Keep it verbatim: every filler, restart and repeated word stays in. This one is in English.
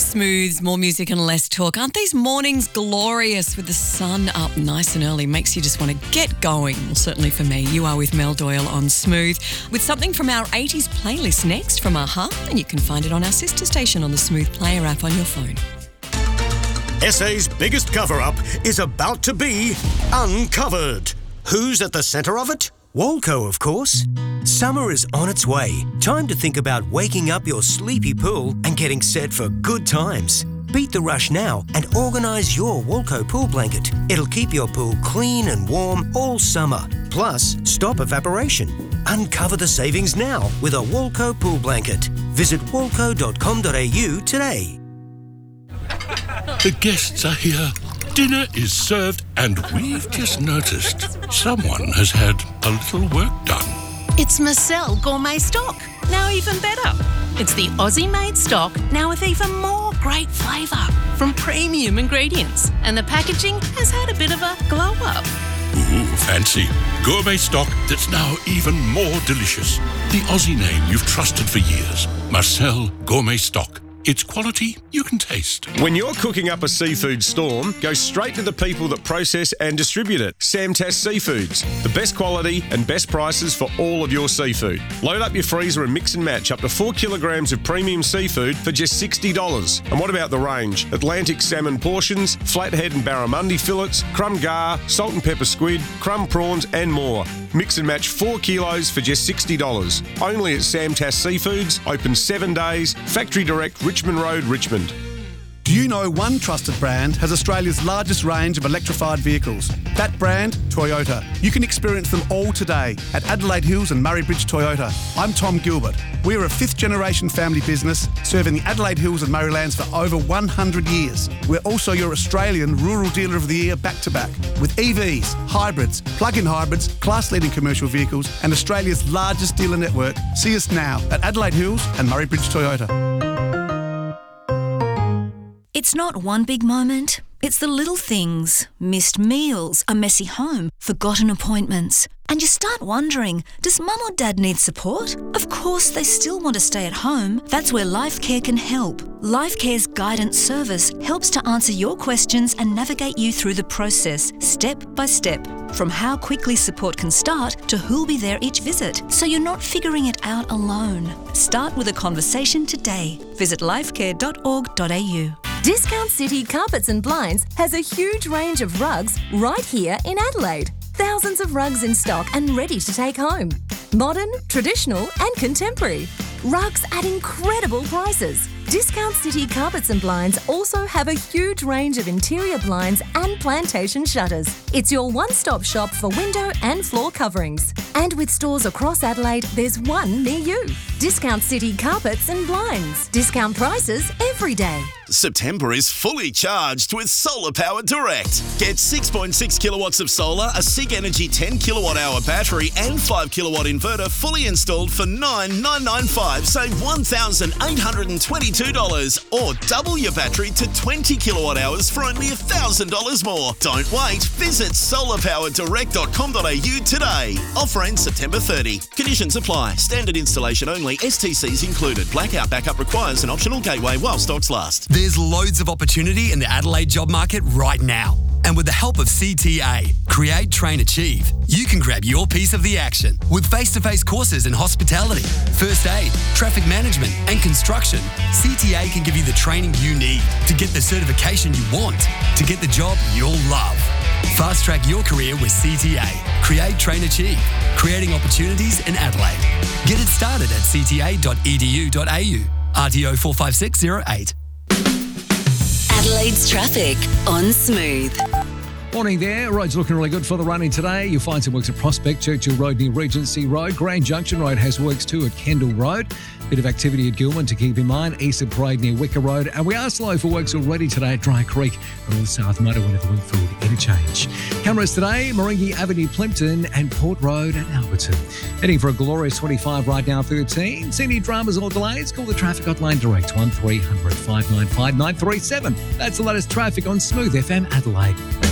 Smooths, more music and less talk. Aren't these mornings glorious with the sun up nice and early? Makes you just want to get going. Well, certainly for me. You are with Mel Doyle on Smooth with something from our eighties playlist next from a-ha, and you can find it on our sister station on the Smooth Player app on your phone. S A's biggest cover-up is about to be uncovered. Who's at the centre of it? Walco, of course. Summer is on its way. Time to think about waking up your sleepy pool and getting set for good times. Beat the rush now and organise your Walco pool blanket. It'll keep your pool clean and warm all summer. Plus, stop evaporation. Uncover the savings now with a Walco pool blanket. Visit walco dot com dot a u today. The guests are here. Dinner is served, and we've just noticed someone has had a little work done. It's Marcel Gourmet Stock, now even better. It's the Aussie-made stock, now with even more great flavour from premium ingredients. And the packaging has had a bit of a glow-up. Ooh, fancy. Gourmet stock that's now even more delicious. The Aussie name you've trusted for years. Marcel Gourmet Stock. It's quality you can taste. When you're cooking up a seafood storm, go straight to the people that process and distribute it. Samtas Seafoods. The best quality and best prices for all of your seafood. Load up your freezer and mix and match up to four kilograms of premium seafood for just sixty dollars. And what about the range? Atlantic salmon portions, flathead and barramundi fillets, crumb gar, salt and pepper squid, crumb prawns and more. Mix and match four kilos for just sixty dollars. Only at Samtas Seafoods, open seven days, factory direct, Richmond Road, Richmond. Do you know one trusted brand has Australia's largest range of electrified vehicles? That brand, Toyota. You can experience them all today at Adelaide Hills and Murray Bridge Toyota. I'm Tom Gilbert. We're a fifth generation family business serving the Adelaide Hills and Murraylands for over one hundred years. We're also your Australian Rural Dealer of the Year back-to-back with E Vs, hybrids, plug-in hybrids, class-leading commercial vehicles and Australia's largest dealer network. See us now at Adelaide Hills and Murray Bridge Toyota. It's not one big moment, it's the little things. Missed meals, a messy home, forgotten appointments. And you start wondering, does mum or dad need support? Of course they still want to stay at home. That's where LifeCare can help. LifeCare's guidance service helps to answer your questions and navigate you through the process, step by step. From how quickly support can start to who'll be there each visit, so you're not figuring it out alone. Start with a conversation today. Visit lifecare dot org dot a u. Discount City Carpets and Blinds has a huge range of rugs right here in Adelaide. Thousands of rugs in stock and ready to take home. Modern, traditional and contemporary. Rugs at incredible prices. Discount City Carpets and Blinds also have a huge range of interior blinds and plantation shutters. It's your one-stop shop for window and floor coverings. And with stores across Adelaide, there's one near you. Discount City Carpets and Blinds. Discount prices every day. September is fully charged with Solar Power Direct. Get six point six kilowatts of solar, a SIG Energy ten kilowatt hour battery and five kilowatt inverter fully installed for nine thousand nine hundred ninety-five dollars. Save one thousand eight hundred twenty-two dollars or double your battery to twenty kilowatt hours for only one thousand dollars more. Don't wait. Visit solar power direct dot com dot a u today. Offer ends September thirtieth. Conditions apply. Standard installation only. S T Cs included. Blackout backup requires an optional gateway while stocks last. There's loads of opportunity in the Adelaide job market right now. And with the help of C T A, Create, Train, Achieve, you can grab your piece of the action with face-to-face courses in hospitality, first aid, traffic management and construction. C T A can give you the training you need to get the certification you want, to get the job you'll love. Fast-track your career with C T A. Create, Train, Achieve, creating opportunities in Adelaide. Get it started at c t a dot e d u dot a u. R T O four five six zero eight. Adelaide's traffic on Smooth. Morning there. Roads looking really good for the running today. You'll find some works at Prospect, Churchill Road near Regency Road. Grand Junction Road has works too at Kendall Road. Bit of activity at Gilman to keep in mind. Easter Parade near Wicker Road. And we are slow for works already today at Dry Creek and South Mudawin at the Wingfield interchange. Cameras today, Moringi Avenue, Plimpton and Port Road at Alberton. Heading for a glorious twenty-five right now, thirteen. See any dramas or delays? Call the traffic hotline direct one three hundred five nine five nine three seven. That's the latest traffic on Smooth F M Adelaide.